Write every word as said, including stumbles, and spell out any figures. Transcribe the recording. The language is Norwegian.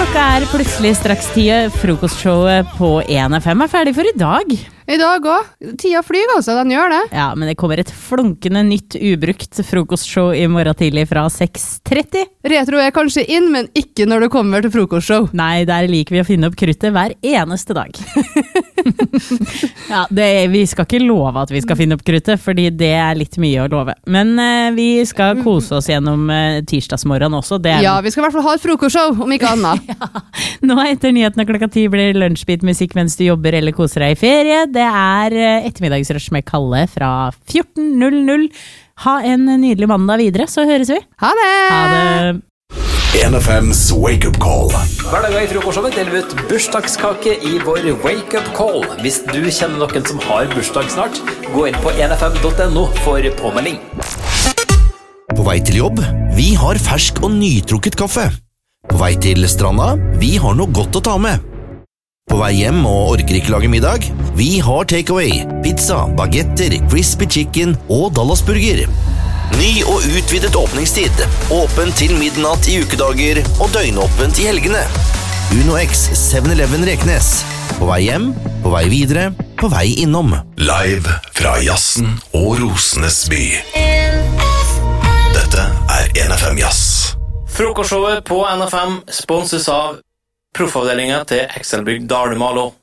Klokka er plutselig straks tida. Frokostshowet på en F M er ferdig for i dag. I dag også. Tida flyr altså, den gjør det. Ja, men det kommer et flunkende nytt ubrukt frokostshow i morgen tidlig fra seks tretti. Retro er kanskje inn, men ikke når det kommer til frokostshow. Nei, der liker vi å finne opp kruttet hver eneste dag. Ja, det, vi skal ikke love at vi skal finne opp kruttet, fordi det er litt mye å love. Men eh, vi skal kose oss gjennom eh, tirsdagsmorgen også. Det er... Ja, vi skal i hvert fall ha et frokostshow, om ikke annet. Ja. Nå etter nyhetene klokka ti blir lunsjbitmusikk mens du jobber eller koser deg i ferie. Det er ettermiddagsrush med Kalle fra fjorten null null. Ha en nydelig mandag videre, så høres vi. Ha det! Ha det! en F M's Wake Up Call. Hver dag i frokostshowet deler vi ut bursdagskake i vår Wake Up Call. Hvis du kjenner noen som har bursdag snart, gå inn på en f m punktum no for påmelding. På vei til jobb, vi har fersk og nytrukket kaffe. På vei til stranda, vi har noe godt å ta med. På vei hjem og orker ikke lage middag, vi har takeaway, pizza, bagetter, crispy chicken og Dallasburger. Ny og utvidet åpningstid, åpent til midnatt i ukedager og døgnåpent i helgene. Uno X seven eleven Reknes. På vei hjem, på vei videre, på vei innom. Live fra jazzen og rosenes by. Dette er en F M Jazz. Frokostshowet på N F M sponses av Proffavdelingen til Excelbygg Dalmalo.